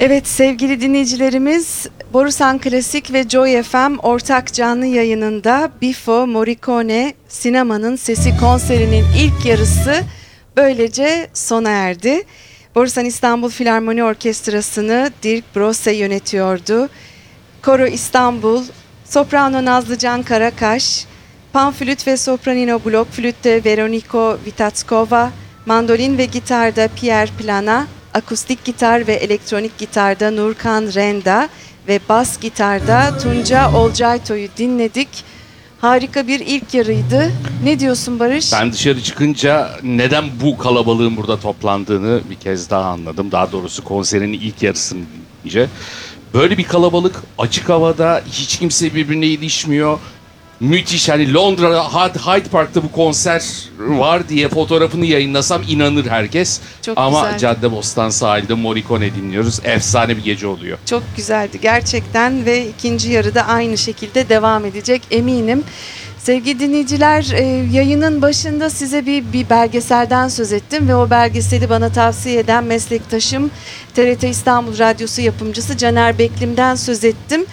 Evet sevgili dinleyicilerimiz, Borusan Klasik ve Joy FM ortak canlı yayınında Bifo Morricone Sinemanın Sesi konserinin ilk yarısı böylece sona erdi. Borusan İstanbul Filarmoni Orkestrası'nı Dirk Brosse yönetiyordu. Koro İstanbul, Soprano Nazlıcan Karakaş, Panflüt ve Sopranino blok flütte Veroniko Vitatskova, mandolin ve gitarda Pierre Plana, akustik gitar ve elektronik gitarda Nurkan Renda ve bas gitarda Tunca Olcayto'yu dinledik. Harika bir ilk yarıydı. Ne diyorsun Barış? Ben dışarı çıkınca neden bu kalabalığın burada toplandığını bir kez daha anladım. Daha doğrusu konserin ilk yarısını dinleyince. Böyle bir kalabalık, açık havada, hiç kimse birbirine ilişmiyor. Müthiş, hani Londra Hyde Park'ta bu konser var diye fotoğrafını yayınlasam inanır herkes. Çok ama güzel. Caddebostan sahilde Morricone dinliyoruz. Efsane bir gece oluyor. Çok güzeldi gerçekten ve ikinci yarıda aynı şekilde devam edecek eminim. Sevgili dinleyiciler, yayının başında size bir belgeselden söz ettim ve o belgeseli bana tavsiye eden meslektaşım TRT İstanbul Radyosu yapımcısı Caner Beklim'den söz ettim.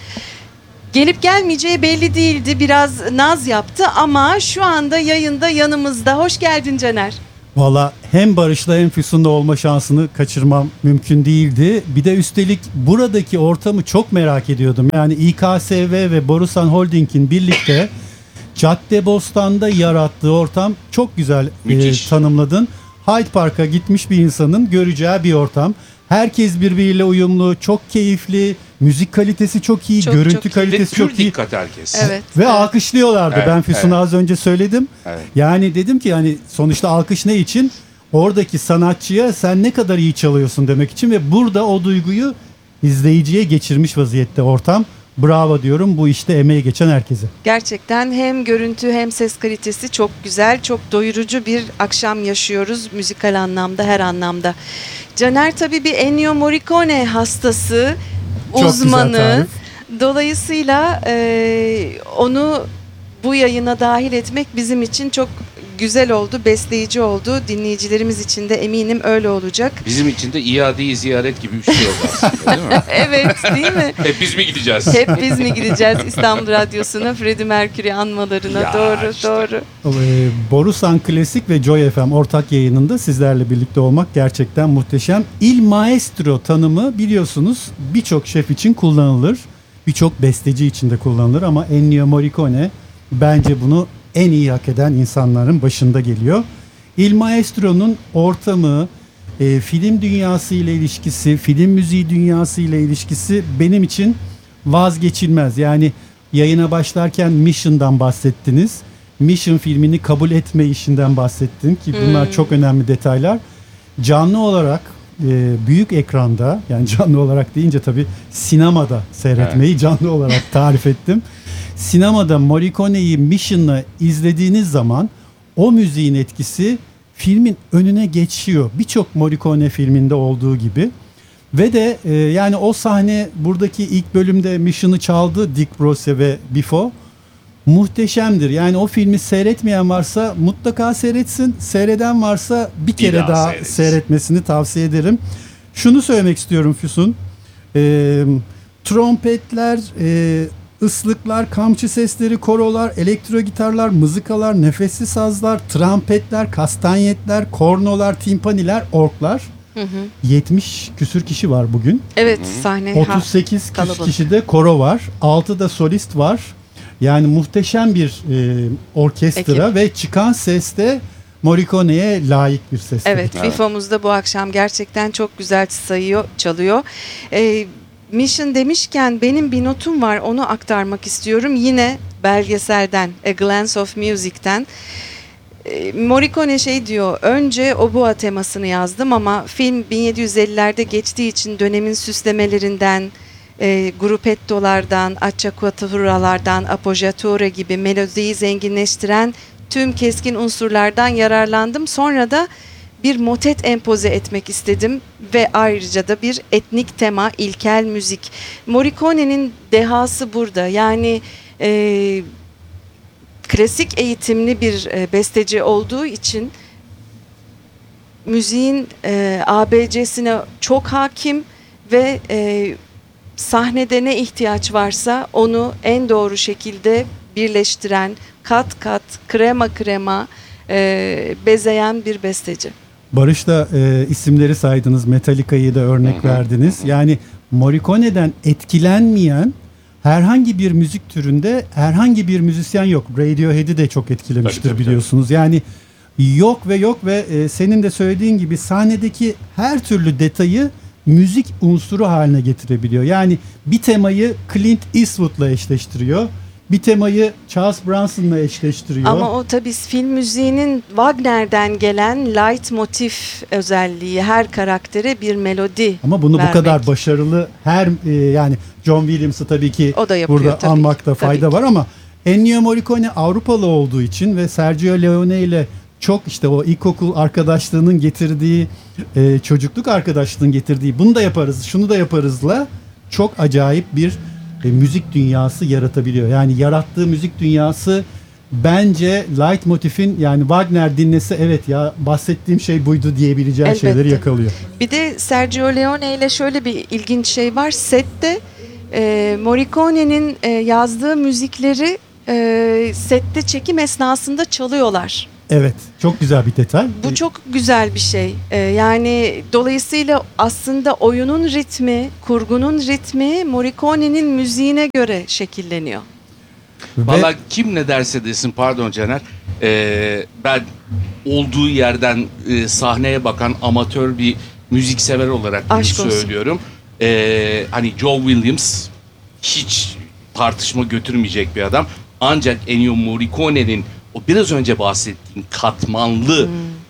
Gelip gelmeyeceği belli değildi, biraz naz yaptı ama şu anda yayında yanımızda. Hoş geldin Caner. Valla hem Barış'la hem Füsun'da olma şansını kaçırmam mümkün değildi. Bir de üstelik buradaki ortamı çok merak ediyordum. Yani İKSV ve Borusan Holding'in birlikte Caddebostan'da yarattığı ortam çok güzel tanımladın. Hyde Park'a gitmiş bir insanın göreceği bir ortam. Herkes birbiriyle uyumlu, çok keyifli, müzik kalitesi çok iyi, görüntü kalitesi çok iyi. Dikkat herkes. Evet. Ve alkışlıyorlardı. Evet, Ben Füsun'a az önce söyledim. Evet. Yani dedim ki hani sonuçta alkış ne için? Oradaki sanatçıya sen ne kadar iyi çalıyorsun demek için ve burada o duyguyu izleyiciye geçirmiş vaziyette ortam. Bravo diyorum bu işte emeği geçen herkese. Gerçekten hem görüntü hem ses kalitesi çok güzel, çok doyurucu bir akşam yaşıyoruz müzikal anlamda, her anlamda. Caner tabii bir Ennio Morricone hastası, Çok güzel uzmanı. tarif. Dolayısıyla onu bu yayına dahil etmek bizim için çok güzel oldu, besleyici oldu. Dinleyicilerimiz için de eminim öyle olacak. Bizim için de iade-i ziyaret gibi bir şey oldu aslında, değil mi? Evet, değil mi? Hep biz mi gideceğiz? Hep biz mi gideceğiz İstanbul Radyosu'na, Freddie Mercury anmalarına? Ya Doğru, işte. doğru. Borusan Klasik ve Joy FM ortak yayınında sizlerle birlikte olmak gerçekten muhteşem. Il Maestro tanımı biliyorsunuz birçok şef için kullanılır. Birçok besteci için de kullanılır ama Ennio Morricone bence bunu en iyi hak eden insanların başında geliyor. Il Maestro'nun ortamı, film dünyası ile ilişkisi, film müziği dünyası ile ilişkisi benim için vazgeçilmez. Yani yayına başlarken Mission'dan bahsettiniz. Mission filmini kabul etme işinden bahsettin ki bunlar çok önemli detaylar. Canlı olarak büyük ekranda, yani canlı olarak deyince tabii sinemada seyretmeyi canlı olarak tarif ettim. Sinemada Morricone'yi Mission'la izlediğiniz zaman o müziğin etkisi filmin önüne geçiyor. Birçok Morricone filminde olduğu gibi. Ve de yani o sahne buradaki ilk bölümde Mission'ı çaldı Dirk Brosse ve Bifo. Muhteşemdir. Yani o filmi seyretmeyen varsa mutlaka seyretsin. Seyreden varsa bir kere daha seyretmesini tavsiye ederim. Şunu söylemek istiyorum Füsun. Trompetler, ıslıklar, kamçı sesleri, korolar, elektro gitarlar, mızıkalar, nefesli sazlar, trampetler, kastanyetler, kornolar, timpaniler, orklar. 70 küsür kişi var bugün. Evet, sahne 38 kalabalık. kişi de koro var. 6 da solist var. Yani muhteşem bir orkestra Ekip. ve çıkan ses de Morricone'ye layık bir ses. Evet, Bifo'muzda bu akşam gerçekten çok güzel çalıyor. Mission demişken benim bir notum var, onu aktarmak istiyorum. Yine belgeselden, A Glance of Music'ten. Morricone şey diyor, önce Oboa temasını yazdım ama film 1750'lerde geçtiği için dönemin süslemelerinden, gruppettolardan, acciaccaturralardan, appoggiatura gibi melodiyi zenginleştiren tüm keskin unsurlardan yararlandım. Sonra da bir motet empoze etmek istedim ve ayrıca da bir etnik tema, ilkel müzik. Morricone'nin dehası burada. Yani klasik eğitimli bir besteci olduğu için müziğin ABC'sine çok hakim ve sahnede ne ihtiyaç varsa onu en doğru şekilde birleştiren, kat kat, krema krema bezeyen bir besteci. Barış da isimleri saydınız. Metallica'yı da örnek verdiniz. Yani Morricone'den etkilenmeyen herhangi bir müzik türünde herhangi bir müzisyen yok. Radiohead'i de çok etkilemiştir Tabii. biliyorsunuz. Yani yok ve senin de söylediğin gibi sahnedeki her türlü detayı müzik unsuru haline getirebiliyor. Yani bir temayı Clint Eastwood'la eşleştiriyor. Bir temayı Charles Branson'la eşleştiriyor. Ama o tabii film müziğinin Wagner'den gelen leitmotif özelliği, her karaktere bir melodi Ama bunu vermek. bu kadar başarılı yani John Williams'ı tabii ki O da yapıyor, burada tabii anmakta ki, tabii fayda ki. var ama Ennio Morricone Avrupalı olduğu için ve Sergio Leone ile çok işte o ilkokul arkadaşlığının getirdiği, çocukluk arkadaşlığının getirdiği bunu da yaparız, şunu da yaparızla çok acayip bir müzik dünyası yaratabiliyor. Yani yarattığı müzik dünyası bence leitmotif'in yani Wagner dinlese evet ya bahsettiğim şey buydu diyebileceği Elbette. şeyleri yakalıyor. Bir de Sergio Leone ile şöyle bir ilginç şey var. Sette Morricone'nin yazdığı müzikleri sette çekim esnasında çalıyorlar. Evet, çok güzel bir detay. Bu çok güzel bir şey. Yani dolayısıyla aslında oyunun ritmi, kurgunun ritmi Morricone'nin müziğine göre şekilleniyor. Valla kim ne derse desin, pardon Caner, ben olduğu yerden sahneye bakan amatör bir müziksever olarak bunu Aşk olsun. söylüyorum. Hani Joe Williams hiç tartışma götürmeyecek bir adam. Ancak Ennio Morricone'nin o biraz önce bahsettiğim katmanlı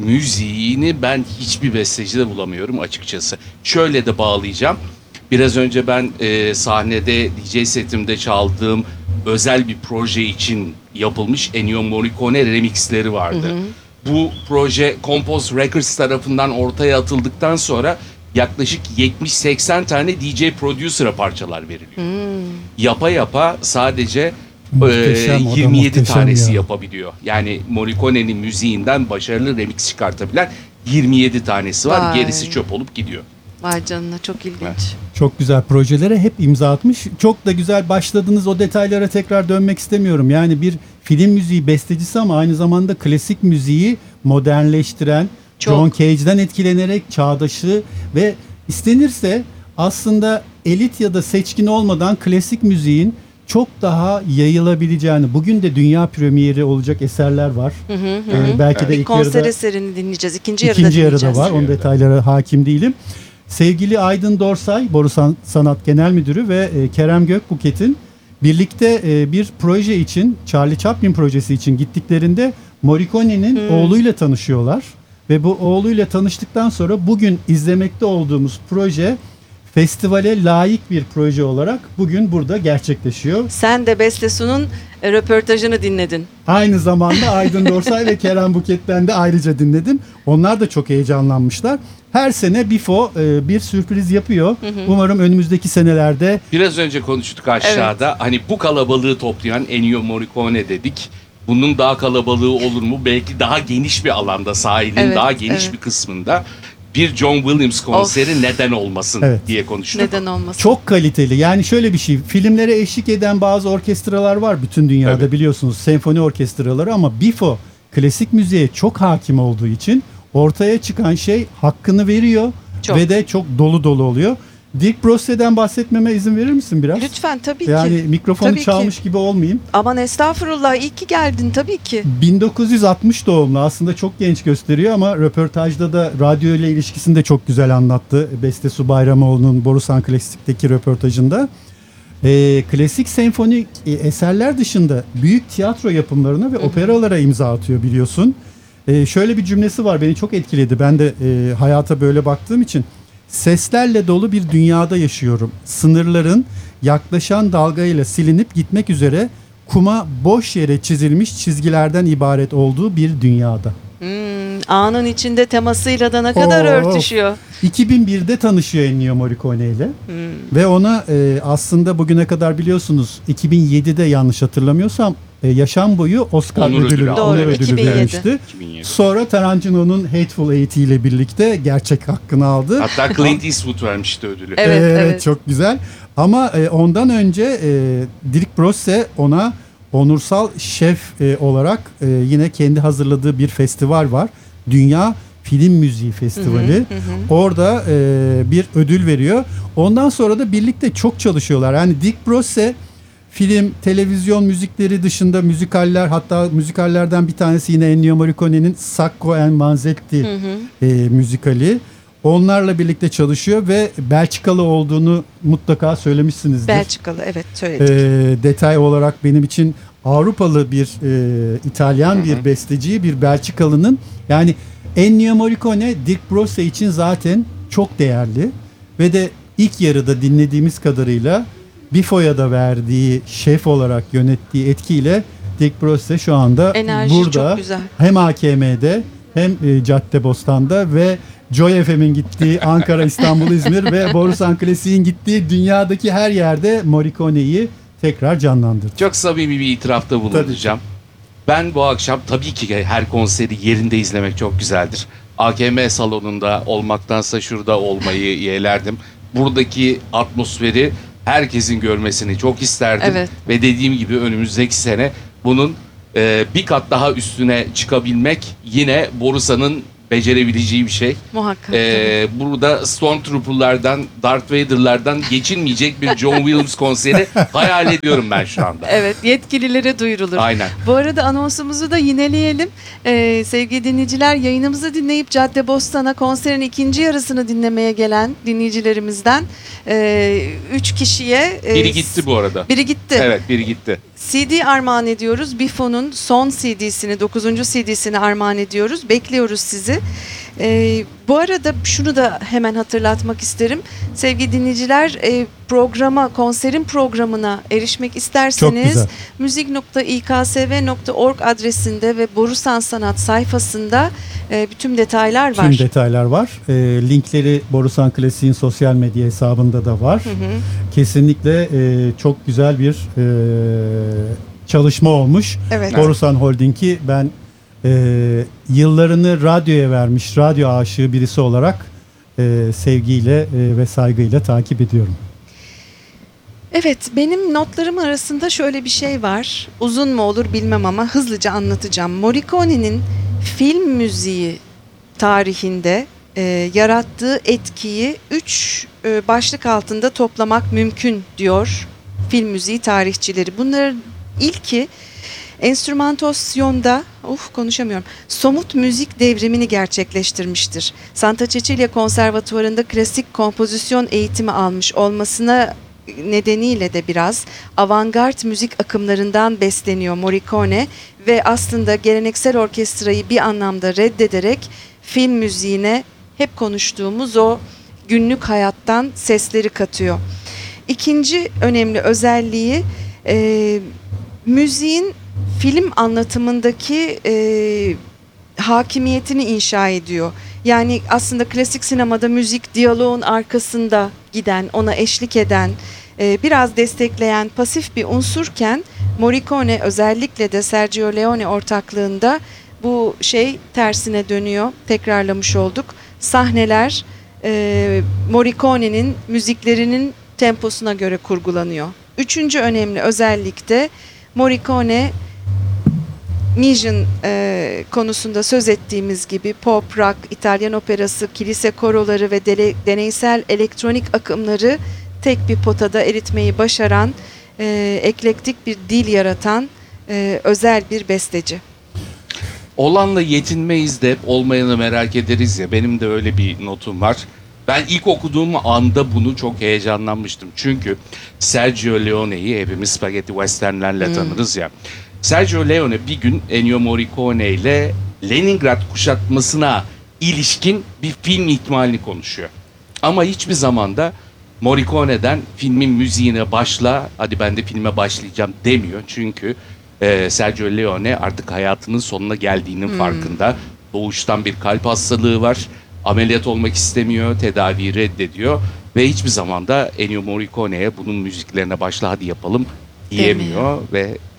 müziğini ben hiçbir bestecide bulamıyorum açıkçası. Şöyle de bağlayacağım. Biraz önce ben sahnede DJ setimde çaldığım özel bir proje için yapılmış Ennio Morricone remixleri vardı. Bu proje Compose Records tarafından ortaya atıldıktan sonra yaklaşık 70-80 tane DJ producer'a parçalar veriliyor. Yapa yapa sadece Muhteşem, o da 27 muhteşem tanesi ya. yapabiliyor. Yani Morricone'nin müziğinden başarılı remix çıkartabilen 27 tanesi var. Vay. Gerisi çöp olup gidiyor. Vay canına, çok ilginç. Evet. Çok güzel projelere hep imza atmış. Çok da güzel başladınız, o detaylara tekrar dönmek istemiyorum. Yani bir film müziği bestecisi ama aynı zamanda klasik müziği modernleştiren, Çok. John Cage'den etkilenerek çağdaşı ve istenirse aslında elit ya da seçkin olmadan klasik müziğin çok daha yayılabileceğini, bugün de dünya premieri olacak eserler var. Belki de Bir ilk konser yarıda eserini dinleyeceğiz. İkinci yarıda İkinci yarıda dinleyeceğiz. var. Onun detaylara hakim değilim. Sevgili Aydın Dorsay, Boru Sanat Genel Müdürü ve Kerem Gökbuket'in birlikte bir proje için, Charlie Chaplin projesi için gittiklerinde Morricone'nin oğluyla tanışıyorlar. Ve bu oğluyla tanıştıktan sonra bugün izlemekte olduğumuz proje festivale layık bir proje olarak bugün burada gerçekleşiyor. Sen de Bestesu'nun röportajını dinledin. Aynı zamanda Aydın Dorsay ve Kerem Buket'ten de ayrıca dinledim. Onlar da çok heyecanlanmışlar. Her sene BIFO bir sürpriz yapıyor. Umarım önümüzdeki senelerde Biraz önce konuştuk aşağıda. Hani bu kalabalığı toplayan Ennio Morricone dedik. Bunun daha kalabalığı olur mu? Belki daha geniş bir alanda, sahilin Evet, daha geniş evet. bir kısmında bir John Williams konseri neden olmasın Evet. diye konuştuk. Neden olmasın? çok kaliteli. Yani şöyle bir şey. Filmlere eşlik eden bazı orkestralar var bütün dünyada Tabii. biliyorsunuz. Senfoni orkestraları ama BIFO klasik müziğe çok hakim olduğu için ortaya çıkan şey hakkını veriyor Çok. ve de çok dolu dolu oluyor. Dirk Brosse'den bahsetmeme izin verir misin biraz? Lütfen, tabii ki. Yani mikrofonu Tabii ki. çalmış gibi olmayayım. Aman estağfurullah, iyi ki geldin tabii ki. 1960 doğumlu, aslında çok genç gösteriyor ama röportajda da radyo ile ilişkisini de çok güzel anlattı. Bestesu Bayramoğlu'nun Borusan Klasik'teki röportajında. Klasik senfonik eserler dışında büyük tiyatro yapımlarına ve operalara imza atıyor biliyorsun. Şöyle bir cümlesi var, beni çok etkiledi. Ben de hayata böyle baktığım için. Seslerle dolu bir dünyada yaşıyorum. Sınırların yaklaşan dalgayla silinip gitmek üzere kuma boş yere çizilmiş çizgilerden ibaret olduğu bir dünyada. Anın içinde temasıyla da ne kadar Of. örtüşüyor. 2001'de tanışıyor Ennio Morricone ile ve ona aslında bugüne kadar biliyorsunuz 2007'de yanlış hatırlamıyorsam yaşam boyu Oscar Onur ödülü ödülü, aldı. onur Doğru, ödülü 2007. vermişti. 2007. Sonra Tarantino'nun Hateful Eight ile birlikte gerçek hakkını aldı. Hatta Clint Eastwood vermişti ödülü. Evet. Çok güzel. Ama ondan önce Dirk Brosse ona onursal şef olarak yine kendi hazırladığı bir festival var. Dünya Film Müziği Festivali. Orada bir ödül veriyor. Ondan sonra da birlikte çok çalışıyorlar. Yani Dirk Brosse film, televizyon müzikleri dışında müzikaller, hatta müzikallerden bir tanesi yine Ennio Morricone'nin Sacco and Manzetti müzikali. Onlarla birlikte çalışıyor ve Belçikalı olduğunu mutlaka söylemişsinizdir. Belçikalı, evet, söyledik. Detay olarak benim için Avrupalı bir İtalyan bir besteci, bir Belçikalı'nın, yani Ennio Morricone Dirk Brosse için zaten çok değerli ve de ilk yarıda dinlediğimiz kadarıyla Biffo'ya da verdiği, şef olarak yönettiği etkiyle Dirk Brosse şu anda Enerji burada çok güzel. hem AKM'de hem Caddebostan'da ve Joy FM'in gittiği Ankara, İstanbul, İzmir ve Borusan Klasik'in gittiği dünyadaki her yerde Morricone'yi tekrar canlandırdı. Çok samimi bir itirafta bulunacağım. Ben bu akşam tabii ki her konseri yerinde izlemek çok güzeldir. AKM salonunda olmaktansa şurada olmayı yeğlerdim. Buradaki atmosferi herkesin görmesini çok isterdim. Evet. Ve dediğim gibi önümüzdeki sene bunun bir kat daha üstüne çıkabilmek yine Borusa'nın becerebileceği bir şey. Muhakkak. Burada Stormtrooper'lardan, Darth Vader'lardan geçilmeyecek bir John Williams konseri hayal ediyorum ben şu anda. Evet, yetkililere duyurulur. Aynen. Bu arada anonsumuzu da yineleyelim. Sevgili dinleyiciler, yayınımızı dinleyip Caddebostan'a konserin ikinci yarısını dinlemeye gelen dinleyicilerimizden 3 kişiye... Biri gitti bu arada. Biri gitti. Evet, biri gitti. CD armağan ediyoruz. Biffo'nun son CD'sini, 9. CD'sini armağan ediyoruz. Bekliyoruz sizi. Bu arada şunu da hemen hatırlatmak isterim. Sevgili dinleyiciler, konserin programına erişmek Çok isterseniz güzel. müzik.iksv.org adresinde ve Borusan Sanat sayfasında bütün detaylar var. Tüm detaylar var. Linkleri Borusan Klasik'in sosyal medya hesabında da var. Kesinlikle çok güzel bir çalışma olmuş. Evet. Borusan Holding'i ben yıllarını radyoya vermiş, radyo aşığı birisi olarak sevgiyle ve saygıyla takip ediyorum. Evet, benim notlarım arasında şöyle bir şey var. Uzun mu olur bilmem ama hızlıca anlatacağım. Morricone'nin film müziği tarihinde yarattığı etkiyi 3 başlık altında toplamak mümkün diyor film müziği tarihçileri. Bunların ilki enstrümantasyonda somut müzik devrimini gerçekleştirmiştir. Santa Cecilia Konservatuvarı'nda klasik kompozisyon eğitimi almış olmasına nedeniyle de biraz avantgard müzik akımlarından besleniyor Morricone ve aslında geleneksel orkestrayı bir anlamda reddederek film müziğine hep konuştuğumuz o günlük hayattan sesleri katıyor. İkinci önemli özelliği müziğin film anlatımındaki hakimiyetini inşa ediyor. Yani aslında klasik sinemada müzik diyaloğun arkasında giden, ona eşlik eden, biraz destekleyen pasif bir unsurken Morricone özellikle de Sergio Leone ortaklığında bu şey tersine dönüyor. Tekrarlamış olduk. Sahneler Morricone'nin müziklerinin temposuna göre kurgulanıyor. Üçüncü önemli özellik de Morricone Mission konusunda söz ettiğimiz gibi pop, rock, İtalyan operası, kilise koroları ve deneysel elektronik akımları tek bir potada eritmeyi başaran, eklektik bir dil yaratan özel bir besteci. Olanla yetinmeyiz de hep olmayanı merak ederiz ya. Benim de öyle bir notum var. Ben ilk okuduğum anda bunu çok heyecanlanmıştım. Çünkü Sergio Leone'yi hepimiz spaghetti westernlerle tanırız ya. Sergio Leone bir gün Ennio Morricone ile Leningrad kuşatmasına ilişkin bir film ihtimalini konuşuyor. Ama hiçbir zamanda Morricone'den filmin müziğine başla, hadi ben de filme başlayacağım demiyor. Çünkü Sergio Leone artık hayatının sonuna geldiğinin farkında. Doğuştan bir kalp hastalığı var. Ameliyat olmak istemiyor, tedaviyi reddediyor. Ve hiçbir zaman da Ennio Morricone'ye bunun müziklerine başla hadi yapalım diyemiyor. Ve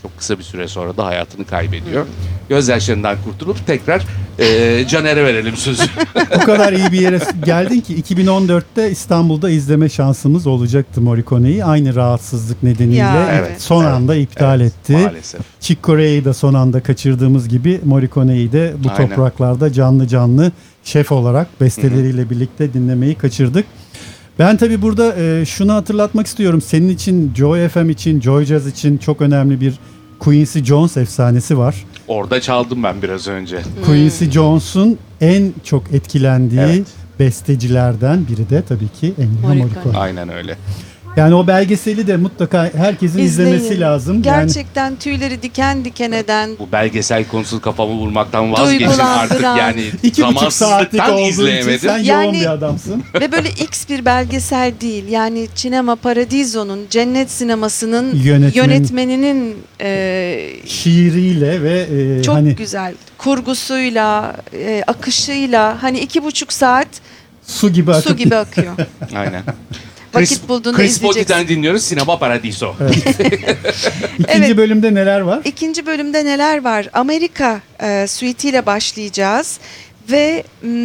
Çok kısa bir süre sonra da hayatını kaybediyor. Gözyaşlarından kurtulup tekrar Caner'e verelim sözü. O kadar iyi bir yere geldin ki 2014'te İstanbul'da izleme şansımız olacaktı Morricone'yi. Aynı rahatsızlık nedeniyle Ya, evet, son evet, anda iptal etti. Maalesef. Chick Corea'yı da son anda kaçırdığımız gibi Morricone'yi de bu Aynen. topraklarda canlı canlı şef olarak besteleriyle birlikte dinlemeyi kaçırdık. Ben tabii burada şunu hatırlatmak istiyorum. Senin için, Joy FM için, Joy Jazz için çok önemli bir Quincy Jones efsanesi var. Orada çaldım ben biraz önce. Quincy Jones'un en çok etkilendiği Evet. bestecilerden biri de tabii ki Ennio Morricone. Morricone. Aynen öyle. Yani o belgeseli de mutlaka herkesin İzleyin. izlemesi lazım. Yani Gerçekten tüyleri diken diken eden, Bu belgesel konusunu kafamı vurmaktan vazgeçin artık. Duygulandıran. Yani 2,5 saatlik zamansızlıktan olduğu için izleyemedim. sen Yani- yoğun bir adamsın. ve böyle X bir belgesel değil. Yani Cinema Paradiso'nun, cennet sinemasının yönetmeninin Şiiriyle ve çok hani güzel kurgusuyla, akışıyla, hani 2,5 saat su gibi akıp su gibi akıyor. Aynen. Vakit bulduğunda Chris izleyeceksin. Botti'den dinliyoruz Sinema Paradiso. İkinci Evet. bölümde neler var? İkinci bölümde neler var? Amerika suite ile başlayacağız ve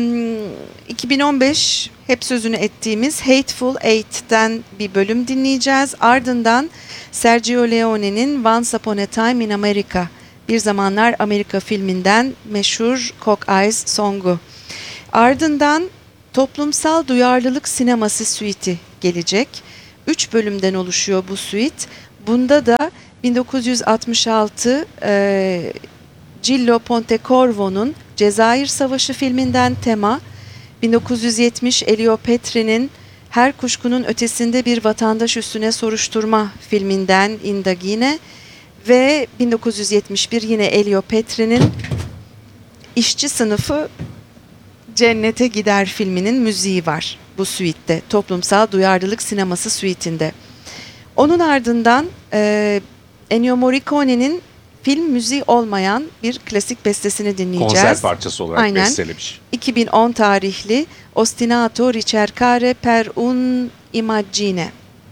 2015 hep sözünü ettiğimiz Hateful Eight'ten bir bölüm dinleyeceğiz. Ardından Sergio Leone'nin Once Upon a Time in America, Bir Zamanlar Amerika filminden meşhur Cock Eyes Song'u. Ardından Toplumsal Duyarlılık Sineması suite'i gelecek. 3 bölümden oluşuyor bu suite. Bunda da 1966 Gillo Pontecorvo'nun Cezayir Savaşı filminden tema, 1970 Elio Petri'nin Her Kuşkunun Ötesinde Bir Vatandaş Üstüne Soruşturma filminden Indagine ve 1971 yine Elio Petri'nin İşçi Sınıfı Cennete Gider filminin müziği var bu suite'te. Toplumsal Duyarlılık Sineması suite'inde. Onun ardından Ennio Morricone'nin film müziği olmayan bir klasik bestesini dinleyeceğiz. Konser parçası olarak Aynen. bestelemiş. 2010 tarihli Ostinato ricercare per un immagine.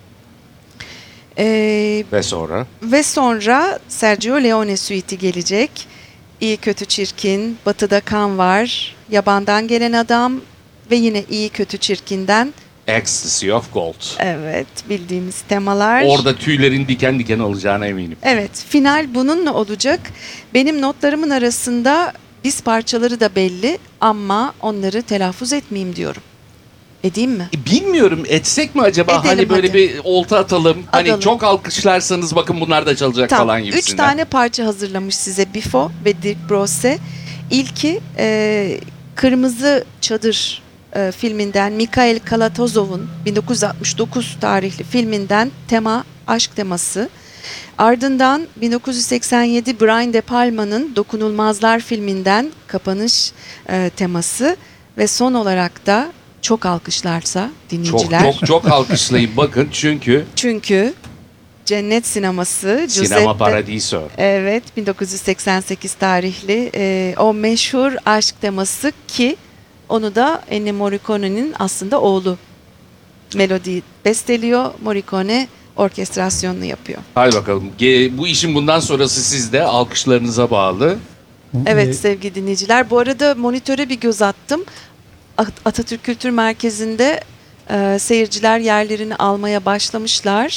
Ve sonra Ve sonra Sergio Leone suite'i gelecek. İyi Kötü Çirkin, Batı'da Kan Var, Yabandan Gelen Adam ve yine İyi Kötü Çirkin'den, Ecstasy of Gold. evet, bildiğimiz temalar. Orada tüylerin diken diken olacağına eminim. Evet, final bununla olacak. Benim notlarımın arasında biz parçaları da belli ama onları telaffuz etmeyeyim diyorum. Edeyim mi? Bilmiyorum, etsek mi acaba? Edelim, Hani böyle hadi. bir olta atalım. Hani Atalım. çok alkışlarsanız bakın bunlar da çalacak falan Tamam, gibisinden. 3 tane parça hazırlamış size Bifo ve Dirk Brose. İlki Kırmızı Çadır filminden Mikhail Kalatozov'un 1969 tarihli filminden tema, aşk teması. Ardından 1987 Brian De Palma'nın Dokunulmazlar filminden kapanış teması ve son olarak da çok alkışlarsa dinleyiciler. Çok alkışlayın bakın çünkü Çünkü Cennet Sineması Sinema Paradiso. Evet, 1988 tarihli o meşhur aşk teması ki onu da Ennio Morricone'nin aslında oğlu melodiyi besteliyor. Morricone orkestrasyonunu yapıyor. Hadi bakalım. Bu işin bundan sonrası sizde, alkışlarınıza bağlı. Evet sevgili dinleyiciler. Bu arada monitöre bir göz attım. Atatürk Kültür Merkezi'nde seyirciler yerlerini almaya başlamışlar.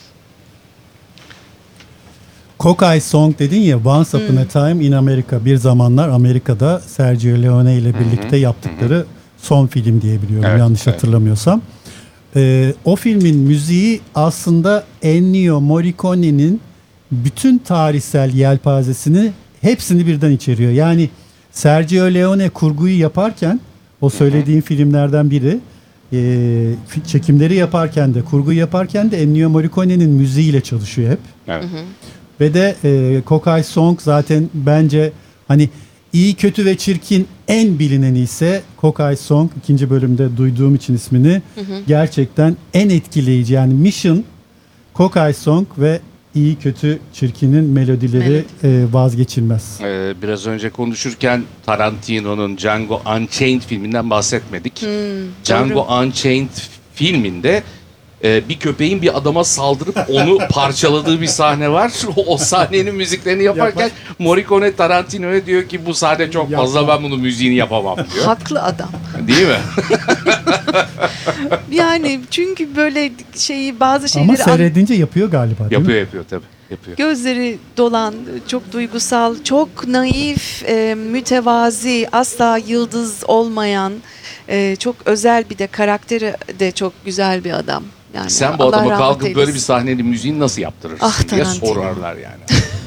Cockeye Song dedin ya, Once Upon a Time in America, Bir Zamanlar Amerika'da Sergio Leone ile birlikte yaptıkları son film diye biliyorum, Evet, yanlış evet. hatırlamıyorsam. O filmin müziği aslında Ennio Morricone'nin bütün tarihsel yelpazesini, hepsini birden içeriyor. Yani Sergio Leone kurguyu yaparken, o söylediğim filmlerden biri, çekimleri yaparken de, kurguyu yaparken de Ennio Morricone'nin müziğiyle çalışıyor hep. Evet. Ve de Cockeye Song zaten bence hani iyi, kötü ve çirkin en bilineni ise Cockeye Song. İkinci bölümde duyduğum için ismini, gerçekten en etkileyici. Yani Mission, Cockeye Song ve iyi, kötü, çirkinin melodileri vazgeçilmez. Biraz önce konuşurken Tarantino'nun Django Unchained filminden bahsetmedik. Django Unchained filminde bir köpeğin bir adama saldırıp onu parçaladığı bir sahne var. O sahnenin müziklerini yaparken Morricone Tarantino'ya diyor ki bu sahne çok fazla, ben bunun müziğini yapamam diyor. Haklı adam. Değil mi? Yani çünkü böyle bazı şeyleri Ama seyredince yapıyor galiba, değil mi? Yapıyor tabii. Yapıyor. gözleri dolan, çok duygusal, çok naif, mütevazi, asla yıldız olmayan, çok özel, bir de karakteri de çok güzel bir adam. Yani Sen bu Allah adama rahmet kalkıp böyle eylesin. bir sahnenin müziğini nasıl yaptırırsın Ah, diye Tarantino. sorarlar yani.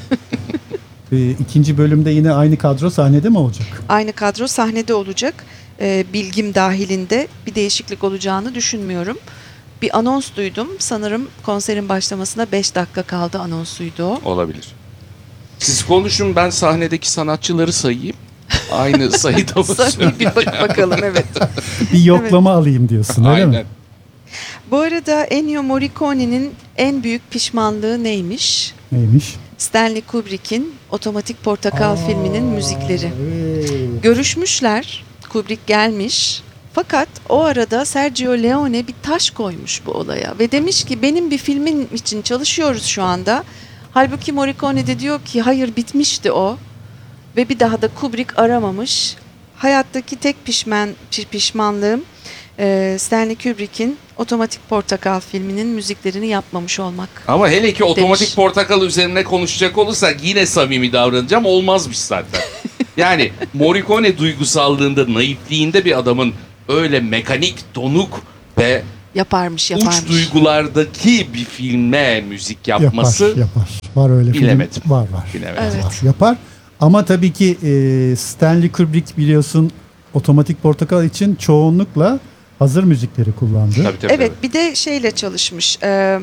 İkinci bölümde yine aynı kadro sahnede mi olacak? Aynı kadro sahnede olacak. Bilgim dahilinde bir değişiklik olacağını düşünmüyorum. Bir anons duydum. Sanırım konserin başlamasına 5 dakika kaldı anonsuydu o. Olabilir. Siz konuşun, ben sahnedeki sanatçıları sayayım. Aynı sayıda mı söylüyor? Bakalım, evet. Bir yoklama alayım diyorsun, öyle mi? Aynen. Bu arada Ennio Morricone'nin en büyük pişmanlığı neymiş? Neymiş? Stanley Kubrick'in Otomatik Portakal filminin müzikleri. Evet. Görüşmüşler, Kubrick gelmiş. Fakat o arada Sergio Leone bir taş koymuş bu olaya ve demiş ki benim bir filmin için çalışıyoruz şu anda. Halbuki Morricone de diyor ki hayır, bitmişti o ve bir daha da Kubrick aramamış. Hayattaki tek pişmanlığım Stanley Kubrick'in Otomatik Portakal filminin müziklerini yapmamış olmak. Ama hele ki Otomatik Demiş. Portakal üzerine konuşacak olursak yine samimi davranacağım. Olmazmış zaten. Yani Morricone duygusallığında, naifliğinde bir adamın öyle mekanik, donuk ve Yaparmış. uç duygulardaki bir filme müzik yapması Yapar. Var öyle film. Bilemedim. Var. bilemedim. Evet. Var. Yapar. Ama tabii ki Stanley Kubrick biliyorsun Otomatik Portakal için çoğunlukla hazır müzikleri kullandı. Tabii, Evet, bir de şeyle çalışmış.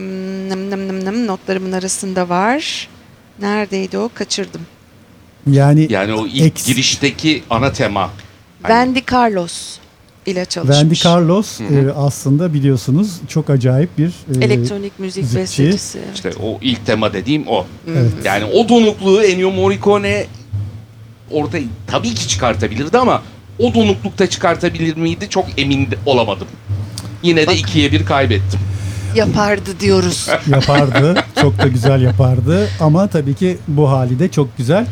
Notlarımın arasında var. Neredeydi o? Kaçırdım. Yani o ilk girişteki ana tema. Hani Wendy Carlos ile çalışmış. Wendy Carlos Hı. aslında biliyorsunuz çok acayip bir Elektronik müzik müzikçi. bestecisi. işte o ilk tema dediğim o. Evet. Yani o donukluğu Ennio Morricone orada tabii ki çıkartabilirdi ama o donuklukta çıkartabilir miydi çok emin olamadım. Yine de Bak. 2'ye 1 kaybettim. Yapardı diyoruz. yapardı. Çok da güzel yapardı. Ama tabii ki bu hali de çok güzel.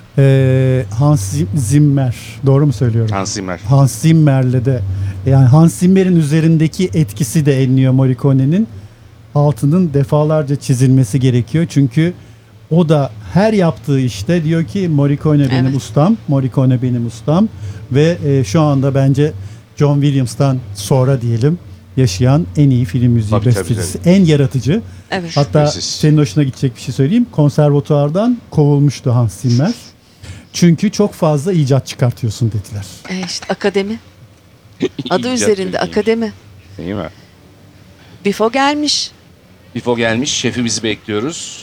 Hans Zimmer. Doğru mu söylüyorum? Hans Zimmer. Hans Zimmer'le de, yani Hans Zimmer'in üzerindeki etkisi de Ennio Morricone'nin altının defalarca çizilmesi gerekiyor. Çünkü o da her yaptığı işte diyor ki Morricone benim Evet. ustam, Morricone benim ustam ve şu anda bence John Williams'tan sonra diyelim yaşayan en iyi film müziği Tabii, bestecisi, en yaratıcı. Evet. Hatta Şüphesiz. senin hoşuna gidecek bir şey söyleyeyim. Konservatuvardan kovulmuştu Hans Zimmer. Çünkü çok fazla icat çıkartıyorsun dediler. İşte akademi. Adı İcat üzerinde dediğin. akademi. Değil mi? Bifo gelmiş. Bifo gelmiş. Şefimizi bekliyoruz.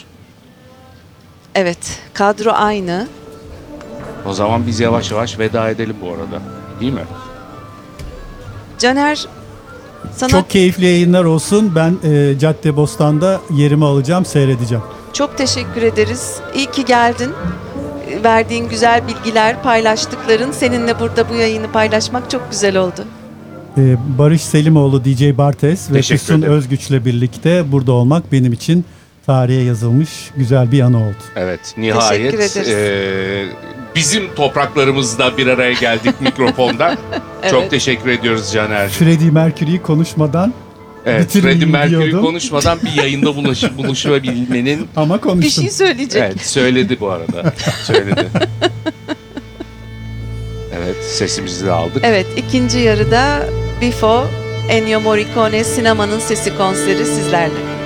Evet. Kadro aynı. O zaman biz yavaş yavaş veda edelim bu arada. Değil mi? Caner, sana Çok keyifli yayınlar olsun. Ben Caddebostan'da yerimi alacağım, seyredeceğim. çok teşekkür ederiz. İyi ki geldin. Verdiğin güzel bilgiler, paylaştıkların, seninle burada bu yayını paylaşmak çok güzel oldu. Barış Selimoğlu, DJ Bartes ve Teşekkür Füsun ederim. Özgüç'le birlikte burada olmak benim için tarihe yazılmış güzel bir anı oldu. Evet. Nihayet Teşekkür ederiz. bizim topraklarımızda bir araya geldik mikrofonda. Çok Evet. teşekkür ediyoruz Caner'cim. Freddie Mercury'yi konuşmadan Evet, bitirmeyeyim Freddie Mercury diyordum. konuşmadan bir yayında buluşabilmenin ama Bir konuştum. şey söyleyecek. evet söyledi bu arada. Söyledi. Evet, sesimizi de aldık. Evet, ikinci yarıda Bifo, Ennio Morricone Sinemanın Sesi konseri sizlerle.